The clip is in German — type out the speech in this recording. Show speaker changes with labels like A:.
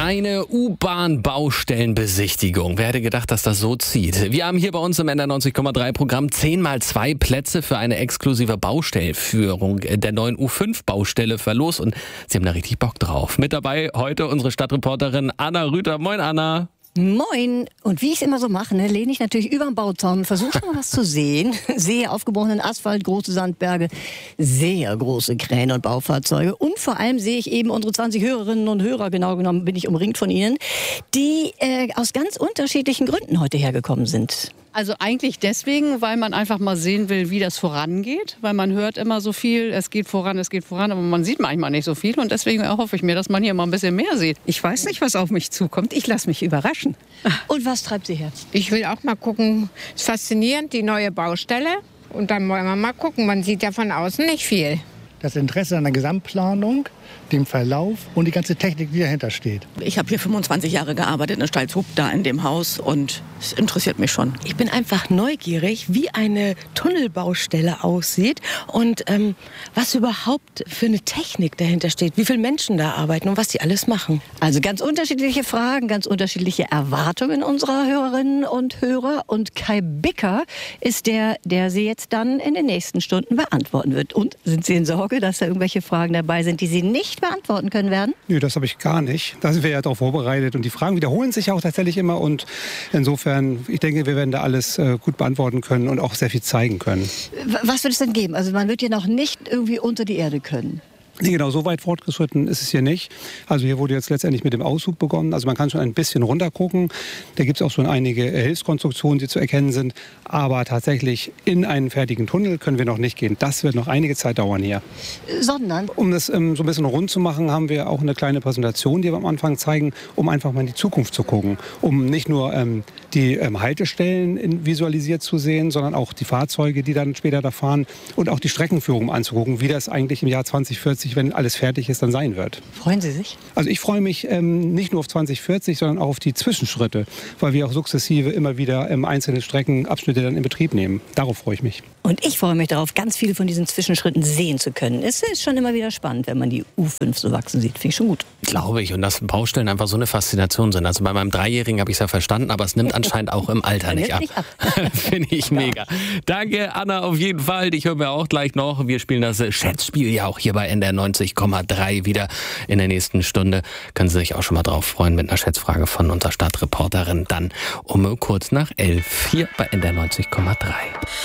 A: Eine U-Bahn-Baustellenbesichtigung. Wer hätte gedacht, dass das so zieht? Wir haben hier bei uns im NDR 90,3 Programm 10x2 Plätze für eine exklusive Baustellenführung der neuen U5-Baustelle verlost und Sie haben da richtig Bock drauf. Mit dabei heute unsere Stadtreporterin Anna Rüther. Moin Anna.
B: Moin. Und wie ich es immer so mache, lehne ich natürlich über den Bauzaun und versuche schon mal was zu sehen. Sehe aufgebrochenen Asphalt, große Sandberge, sehr große Kräne und Baufahrzeuge. Und vor allem sehe ich eben unsere 20 Hörerinnen und Hörer, genau genommen bin ich umringt von ihnen, die aus ganz unterschiedlichen Gründen heute hergekommen sind.
C: Also eigentlich deswegen, weil man einfach mal sehen will, wie das vorangeht. Weil man hört immer so viel, es geht voran, aber man sieht manchmal nicht so viel. Und deswegen erhoffe ich mir, dass man hier mal ein bisschen mehr sieht.
D: Ich weiß nicht, was auf mich zukommt. Ich lasse mich überraschen.
B: Und was treibt Sie her?
E: Ich will auch mal gucken. Es ist faszinierend, die neue Baustelle. Und dann wollen wir mal gucken. Man sieht ja von außen nicht viel.
F: Das Interesse an der Gesamtplanung, dem Verlauf und die ganze Technik, die dahinter steht.
G: Ich habe hier 25 Jahre gearbeitet in Stalzhoop, da in dem Haus, und es interessiert mich schon.
H: Ich bin einfach neugierig, wie eine Tunnelbaustelle aussieht und was überhaupt für eine Technik dahinter steht, wie viele Menschen da arbeiten und was die alles machen.
B: Also ganz unterschiedliche Fragen, ganz unterschiedliche Erwartungen unserer Hörerinnen und Hörer. Und Kai Bicker ist der sie jetzt dann in den nächsten Stunden beantworten wird. Und sind Sie in Sorge, dass da irgendwelche Fragen dabei sind, die Sie nicht beantworten können werden?
I: Nö, das habe ich gar nicht. Da sind wir ja darauf vorbereitet. Und die Fragen wiederholen sich auch tatsächlich immer. Und insofern, ich denke, wir werden da alles gut beantworten können und auch sehr viel zeigen können.
B: Was wird es denn geben? Also man wird ja noch nicht irgendwie unter die Erde können.
I: Nee, genau, so weit fortgeschritten ist es hier nicht. Also hier wurde jetzt letztendlich mit dem Aushub begonnen. Also man kann schon ein bisschen runtergucken. Da gibt es auch schon einige Hilfskonstruktionen, die zu erkennen sind. Aber tatsächlich in einen fertigen Tunnel können wir noch nicht gehen. Das wird noch einige Zeit dauern hier.
B: Sondern?
I: Um das so ein bisschen rund zu machen, haben wir auch eine kleine Präsentation, die wir am Anfang zeigen, um einfach mal in die Zukunft zu gucken. Um nicht nur die Haltestellen visualisiert zu sehen, sondern auch die Fahrzeuge, die dann später da fahren, und auch die Streckenführung anzugucken, wie das eigentlich im Jahr 2040, wenn alles fertig ist, dann sein wird.
B: Freuen Sie sich?
I: Also ich freue mich nicht nur auf 2040, sondern auch auf die Zwischenschritte, weil wir auch sukzessive immer wieder einzelne Streckenabschnitte dann in Betrieb nehmen. Darauf freue ich mich.
B: Und ich freue mich darauf, ganz viele von diesen Zwischenschritten sehen zu können. Es ist schon immer wieder spannend, wenn man die U5 so wachsen sieht. Finde ich schon gut.
A: Glaube ich. Und dass Baustellen einfach so eine Faszination sind. Also bei meinem Dreijährigen habe ich es ja verstanden, aber es nimmt anscheinend auch im Alter nicht ab. Finde ich mega. Danke, Anna, auf jeden Fall. Ich höre mir auch gleich noch. Wir spielen das Schätzspiel ja auch hier bei NDR 90,3 wieder in der nächsten Stunde. Können Sie sich auch schon mal drauf freuen mit einer Schätzfrage von unserer Stadtreporterin. Dann um kurz nach 11 hier bei NDR 90,3.